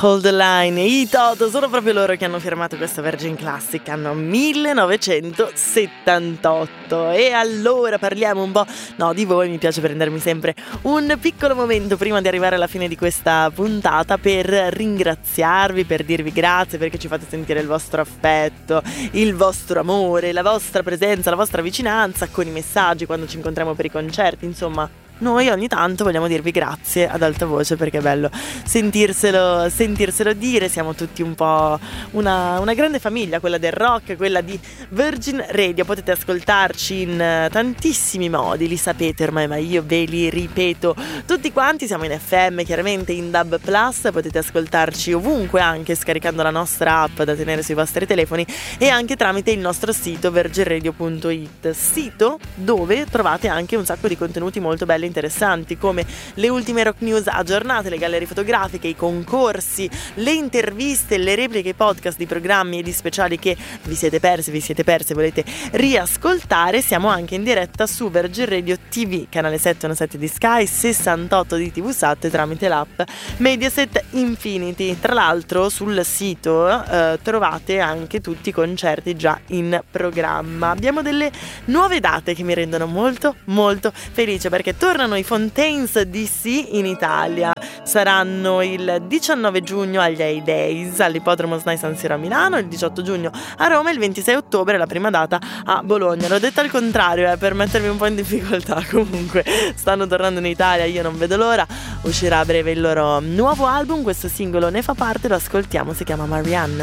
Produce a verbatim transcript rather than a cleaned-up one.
Hold the Line, i Toto, sono proprio loro che hanno firmato questa Virgin Classic, anno millenovecentosettantotto. E allora parliamo un po', no, di voi. Mi piace prendermi sempre un piccolo momento prima di arrivare alla fine di questa puntata per ringraziarvi, per dirvi grazie perché ci fate sentire il vostro affetto, il vostro amore, la vostra presenza, la vostra vicinanza con i messaggi quando ci incontriamo per i concerti. Insomma, noi ogni tanto vogliamo dirvi grazie ad alta voce perché è bello sentirselo, sentirselo dire. Siamo tutti un po' una, una grande famiglia, quella del rock, quella di Virgin Radio. Potete ascoltarci in tantissimi modi, li sapete ormai, ma io ve li ripeto tutti quanti. Siamo in F M, chiaramente in D A B plus, potete ascoltarci ovunque, anche scaricando la nostra app da tenere sui vostri telefoni e anche tramite il nostro sito virgin radio punto it, sito dove trovate anche un sacco di contenuti molto belli, interessanti, come le ultime rock news aggiornate, le gallerie fotografiche, i concorsi, le interviste, le repliche, i podcast di programmi e di speciali che vi siete persi, vi siete persi e volete riascoltare. Siamo anche in diretta su Virgin Radio T V, canale settecentossette di Sky, sessantotto di T V Sat tramite l'app Mediaset Infinity. Tra l'altro sul sito eh, trovate anche tutti i concerti già in programma. Abbiamo delle nuove date che mi rendono molto molto felice perché tornano i Fontaines D C in Italia. Saranno il diciannove giugno agli A Days all'Ippodromo S N A I San Siro a Milano, il diciotto giugno a Roma e il ventisei ottobre la prima data a Bologna. L'ho detto al contrario eh, per mettervi un po' in difficoltà. Comunque stanno tornando in Italia, io non vedo l'ora. Uscirà a breve il loro nuovo album, questo singolo ne fa parte, lo ascoltiamo, si chiama Marianne.